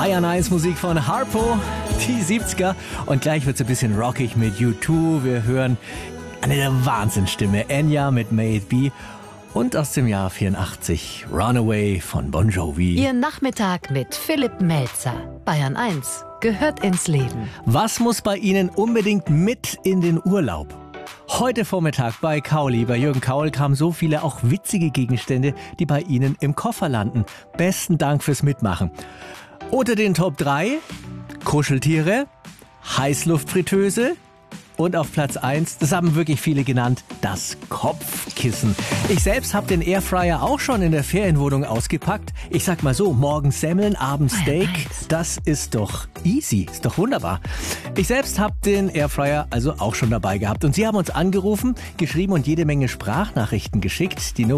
Bayern 1 Musik von Harpo, die 70er. Und gleich wird's ein bisschen rockig mit U2. Wir hören eine der Wahnsinnsstimme, Enya mit May It Be. Und aus dem Jahr 84, Runaway von Bon Jovi. Ihr Nachmittag mit Philipp Melzer. Bayern 1 gehört ins Leben. Was muss bei Ihnen unbedingt mit in den Urlaub? Heute Vormittag bei Kauli, bei Jürgen Kaul, kamen so viele auch witzige Gegenstände, die bei Ihnen im Koffer landen. Besten Dank fürs Mitmachen. Unter den Top 3 Kuscheltiere, Heißluftfritteuse und auf Platz 1, das haben wirklich viele genannt, das Kopfkissen. Ich selbst habe den Airfryer auch schon in der Ferienwohnung ausgepackt. Ich sag mal so, morgens Semmeln, abends Steak, das ist doch easy, ist doch wunderbar. Ich selbst habe den Airfryer also auch schon dabei gehabt und Sie haben uns angerufen, geschrieben und jede Menge Sprachnachrichten geschickt. Die Nummer